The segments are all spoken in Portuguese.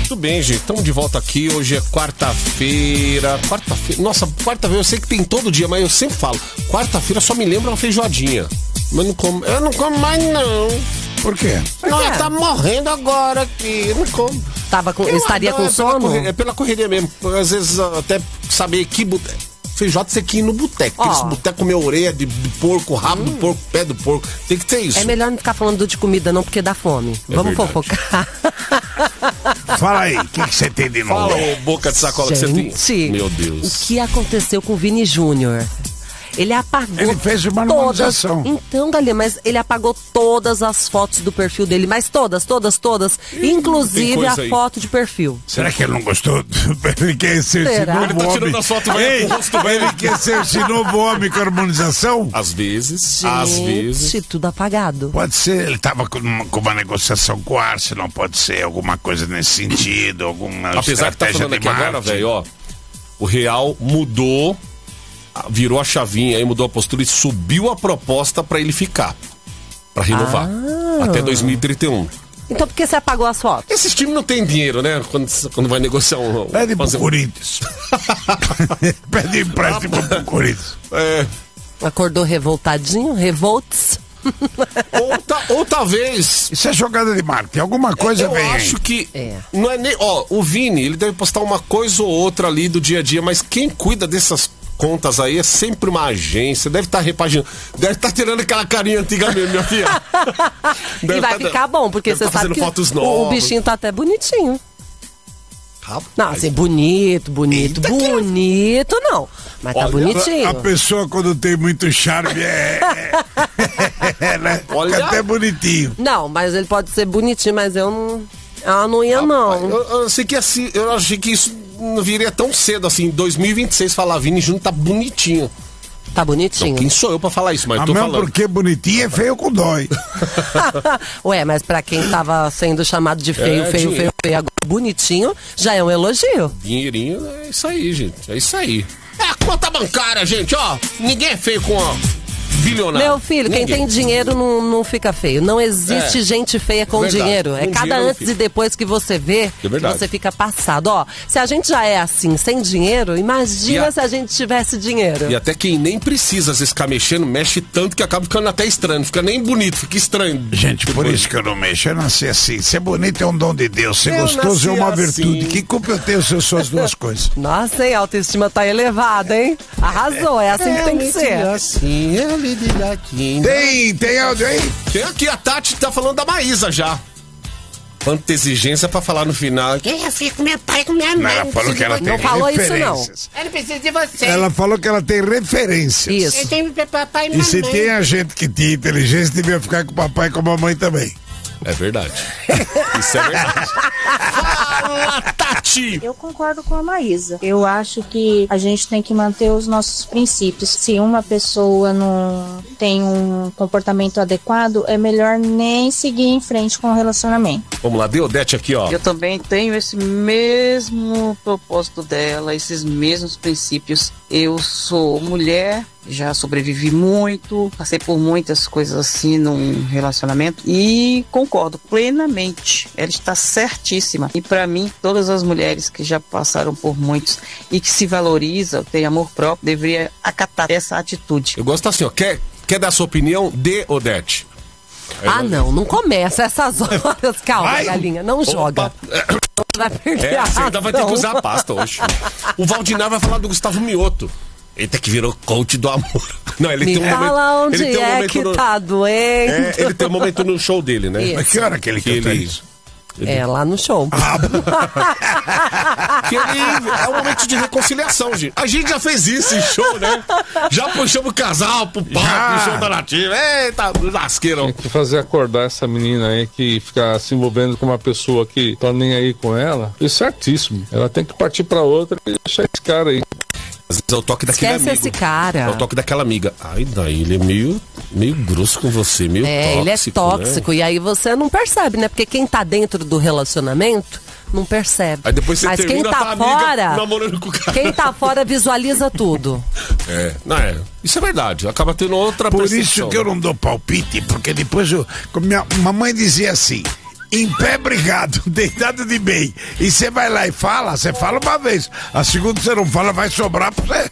Muito bem, gente. Estamos de volta aqui. Hoje é quarta-feira. Nossa, quarta-feira eu sei que tem todo dia, mas eu sempre falo. Quarta-feira só me lembra uma feijoadinha. Mas não como. Eu não como mais, não. Por quê? Nós tá morrendo agora aqui. Eu não como. Estaria com sono? É pela correria mesmo. Às vezes até saber que feijoada você quer ir no boteco. Aqueles botecos com orelha de porco, rabo do porco, pé do porco. Tem que ter isso. É melhor não ficar falando de comida não, porque dá fome. Vamos fofocar. Fala aí, o que você tem de novo? Fala, ô boca de sacola, gente, que você tem. Meu Deus. O que aconteceu com o Vini Júnior? Ele apagou. Ele fez uma normalização. Então, Galinha, mas ele apagou todas as fotos do perfil dele, mas todas. Inclusive a foto de perfil. Será que ele não gostou? Ele quer ser esse novo ele tá tirando homem. as fotos com o rosto velho. Ele quer ser esse novo homem com harmonização? Às vezes. Tudo apagado. Pode ser, ele tava com uma negociação com o Arsenal, pode ser alguma coisa nesse sentido, alguma Apesar que tá falando aqui agora, velho, ó, o Real mudou, virou a chavinha aí, mudou a postura e subiu a proposta pra ele ficar, pra renovar, até 2031. Então por que você apagou as fotos? Esses times não tem dinheiro, né? Quando vai negociar Pede pro Corinthians. Pede empréstimo pro Corinthians. Acordou revoltadinho? Revolts? Ou talvez... Isso é jogada de marketing, alguma coisa vem aí. Eu acho que... Não é nem... Ó, o Vini, ele deve postar uma coisa ou outra ali do dia a dia, mas quem cuida dessas contas aí é sempre uma agência, deve estar repaginando, deve estar tirando aquela carinha antiga mesmo, minha filha. E vai ficar bom, porque você sabe que o bichinho tá até bonitinho. Não, assim, bonito não, mas tá bonitinho. A pessoa quando tem muito charme né? Fica até bonitinho. Não, mas ele pode ser bonitinho, mas eu não ia não. Eu sei que assim, eu achei que isso não viria tão cedo assim, em 2026 falar Vini Júnior tá bonitinho. Tá bonitinho. Não, quem sou eu pra falar isso, mas tô mesmo falando. Porque bonitinho é feio com dói. Ué, mas pra quem tava sendo chamado de feio, agora bonitinho, já é um elogio. Dinheirinho, é isso aí, gente, é isso aí. É a conta bancária, gente, ó, ninguém é feio com bilionário. Meu filho, quem tem dinheiro não fica feio. Não existe gente feia com dinheiro. É cada antes e depois que você vê, que você fica passado. Ó, se a gente já é assim, sem dinheiro, imagina se a gente tivesse dinheiro. E até quem nem precisa, às vezes, ficar mexendo, mexe tanto que acaba ficando até estranho. Não fica nem bonito, fica estranho. Gente, por isso que eu não mexo. Eu nasci assim. Ser bonito é um dom de Deus. Ser gostoso é uma virtude. Que culpa eu tenho se eu sou as duas coisas? Nossa, hein? A autoestima tá elevada, hein? Arrasou. É assim que tem que ser. Assim, Tem áudio aí? Tem aqui, a Tati tá falando da Maísa já. Quanta exigência pra falar no final. Eu fico com meu pai, com minha mãe. Ela falou que ela tem referências. Eu não preciso de você. Ela falou que ela tem referências. Isso. Eu tenho papai e minha mãe. E se tem a gente que tinha inteligência, devia ficar com o papai e com a mamãe também. É verdade. Isso é verdade. Fala, Tati! Eu concordo com a Maísa. Eu acho que a gente tem que manter os nossos princípios. Se uma pessoa não tem um comportamento adequado, é melhor nem seguir em frente com o relacionamento. Vamos lá, Deodete aqui, ó. Eu também tenho esse mesmo propósito dela, esses mesmos princípios. Eu sou mulher, já sobrevivi muito, passei por muitas coisas assim num relacionamento e concordo plenamente. Ela está certíssima. E para mim, todas as mulheres que já passaram por muitos e que se valorizam, têm amor próprio, deveriam acatar essa atitude. Eu gosto assim, ó. Quer dar sua opinião? De Odete. Não começa essas horas. Calma, galinha, não joga. Vai perder você vai ter que usar a pasta hoje. O Valdinar vai falar do Gustavo Mioto. Eita, que virou coach do amor. Não, ele tem um momento. Fala onde que tá doente. Ele tem um momento no show dele, né? Mas que hora que ele canta isso? Lá no show. É um momento de reconciliação, gente. A gente já fez isso em show, né? Já puxamos o casal pro palco, no show da Nativa. Eita, lasqueirão. Tem que fazer acordar essa menina aí que fica se envolvendo com uma pessoa que tá nem aí com ela. Isso é certíssimo. Ela tem que partir pra outra e deixar esse cara aí. Às vezes é o toque daquele amigo. Esse cara. É o toque daquela amiga. Ai, daí ele é meio grosso com você, meio tóxico. Ele é tóxico, né? E aí você não percebe, né? Porque quem tá dentro do relacionamento não percebe. Aí depois você Mas termina, quem tá fora, namorando com o cara. Quem tá fora visualiza tudo. Isso é verdade. Acaba tendo outra Por percepção. isso que eu não dou palpite, porque depois minha mamãe dizia assim: em pé brigado, deitado de bem, e você vai lá e você fala uma vez, a segunda você não fala, vai sobrar pra você.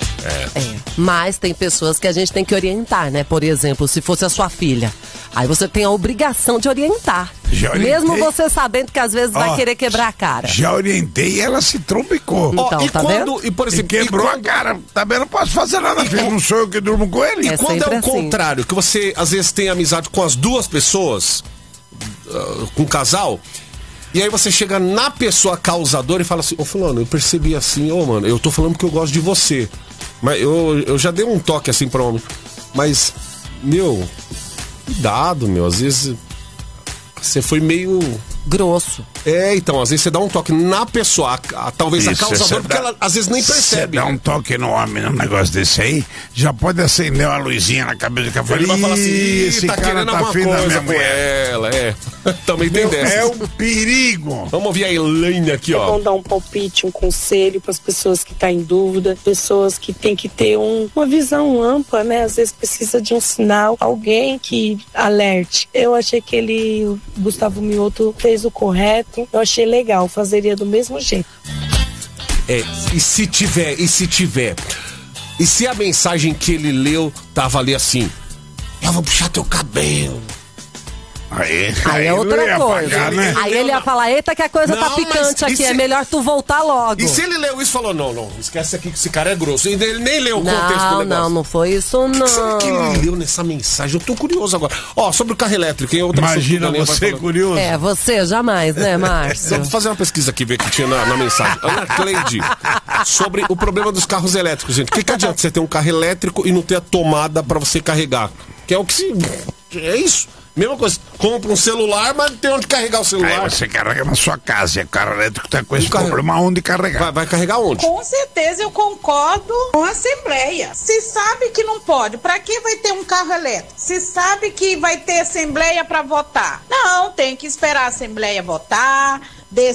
Mas tem pessoas que a gente tem que orientar, né? Por exemplo, se fosse a sua filha, aí você tem a obrigação de orientar. Mesmo você sabendo que às vezes vai querer quebrar a cara. Já orientei e ela se trombicou. Então, tá vendo? E, por exemplo, quebrou a cara. Também não posso fazer nada, filho. Não sou eu que durmo com ele. E quando é o contrário, que você às vezes tem amizade com as duas pessoas, com um casal, e aí você chega na pessoa causadora e fala assim, ô fulano, eu percebi assim, mano, eu tô falando que eu gosto de você. Mas eu já dei um toque assim pra homem. Mas, cuidado, às vezes você foi meio grosso. Então, às vezes você dá um toque na pessoa, talvez a causadora, porque ela às vezes nem percebe. Você dá um toque no homem num negócio desse aí, já pode acender uma luzinha na cabeça do café. Ele vai falar assim, esse tá cara tá afim da minha mulher. Ela, também tem dessa. É um perigo. Vamos ouvir a Elaine aqui, ó. Vamos dar um palpite, um conselho para as pessoas que estão em dúvida, pessoas que têm que ter uma visão ampla, né? Às vezes precisa de um sinal, alguém que alerte. Eu achei que o Gustavo Mioto fez o correto, eu achei legal, fazeria do mesmo jeito. E se tiver, e se a mensagem que ele leu tava ali assim, eu vou puxar teu cabelo. Aí é outra coisa. Pagar, né? Aí ele ia falar, eita que a coisa tá picante aqui, é melhor tu voltar logo. E se ele leu isso e falou, não, esquece aqui que esse cara é grosso. E ele nem leu o contexto do negócio. Não foi isso não. O que será que ele leu nessa mensagem? Eu tô curioso agora. Sobre o carro elétrico. Imagina você curioso. Você jamais, né, Márcio? Vou fazer uma pesquisa aqui, ver o que tinha na mensagem. Ana Cleide, sobre o problema dos carros elétricos, gente. O que adianta você ter um carro elétrico e não ter a tomada pra você carregar? Que é o que se... É isso. Mesma coisa, compra um celular, mas não tem onde carregar o celular. Aí você carrega na sua casa, e o carro elétrico tá com esse problema, onde carregar? Vai carregar onde? Com certeza eu concordo com a Assembleia. Se sabe que não pode, pra que vai ter um carro elétrico? Se sabe que vai ter Assembleia pra votar. Não, tem que esperar a Assembleia votar,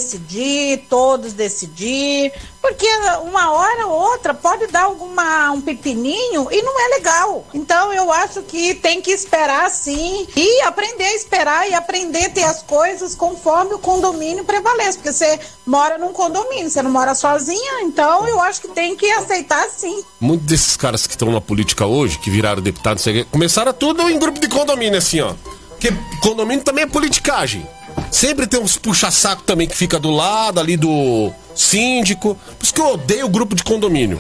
todos decidir, porque uma hora ou outra pode dar um pepininho e não é legal. Então eu acho que tem que esperar sim e aprender a esperar e aprender a ter as coisas conforme o condomínio prevalece, porque você mora num condomínio, você não mora sozinha, então eu acho que tem que aceitar sim. Muitos desses caras que estão na política hoje, que viraram deputados, começaram tudo em grupo de condomínio, assim, ó. Porque condomínio também é politicagem. Sempre tem uns puxa-saco também que fica do lado ali do síndico. Por isso que eu odeio o grupo de condomínio.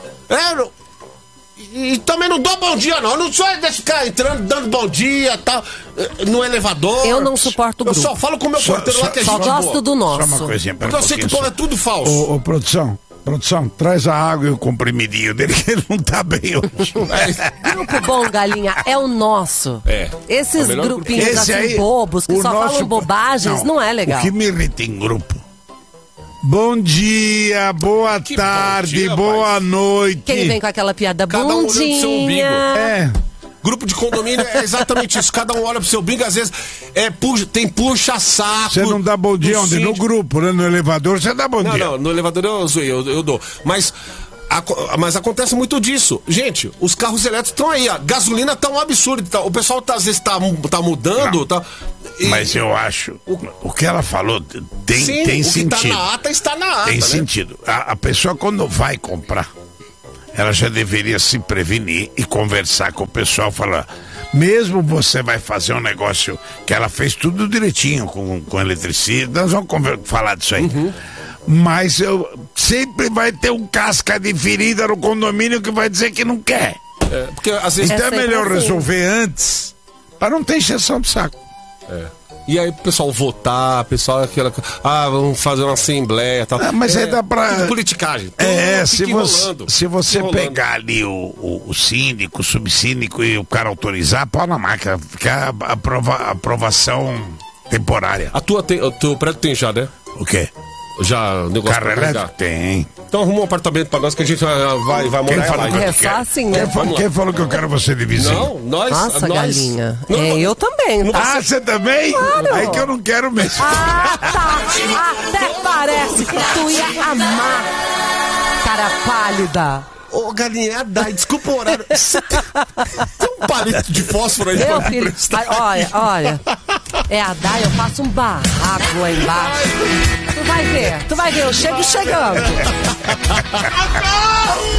E também não dou bom dia, não. Eu não sou desse cara entrando, dando bom dia e tal, no elevador. Eu não suporto o grupo. Eu só falo com o meu porteiro lá que é gente boa. Só gosto do nosso. Só uma coisinha, porque eu sei que o povo é tudo falso. Produção, traz a água e o comprimidinho dele, que ele não tá bem hoje. Grupo bom, galinha, é o nosso. Esses grupinhos assim bobos, que só falam bobagens, não é legal. O que me irrita em grupo? Bom dia, boa tarde, boa noite. Quem vem com aquela piada cada um olhando pro seu umbigo. Grupo de condomínio é exatamente isso. Cada um olha pro seu umbigo, às vezes tem puxa-saco. Você não dá bom dia onde? No grupo, né? No elevador você dá bom dia. Não, no elevador eu dou. Mas acontece muito disso. Gente, os carros elétricos estão aí, a gasolina tá um absurdo. O pessoal às vezes tá mudando. Mas eu acho, o que ela falou tem sentido. O que tá na ata está na ata. Tem sentido. A pessoa quando vai comprar, ela já deveria se prevenir e conversar com o pessoal, falar, mesmo você vai fazer um negócio que ela fez tudo direitinho com eletricidade, nós vamos falar disso aí. Mas sempre vai ter um casca de ferida no condomínio que vai dizer que não quer. Porque às vezes então é melhor resolver antes, para não ter encheção de saco. E aí o pessoal votar, vamos fazer uma assembleia e tal. Mas aí dá pra... politicagem. Se você pegar ali o síndico, o subsíndico e o cara autorizar, pau na máquina, fica aprovação temporária. O teu prédio tem já, né? O quê? Já o negócio carro elétrico? Tem. Então arruma um apartamento pra nós que a gente vai morar lá. É só assim, né? Quem falou que eu quero você de vizinho? Não, nós. Nossa, galinha. Eu também, tá? Você também? Claro. Aí que eu não quero mesmo. Tá. Até parece que tu ia amar. Cara pálida. Ô, galinha, é a Dai, desculpa o horário. Tem um palito de fósforo aí pra filho, olha. É a Dai, eu faço um barraco lá embaixo. Tu vai ver, eu chego chegando.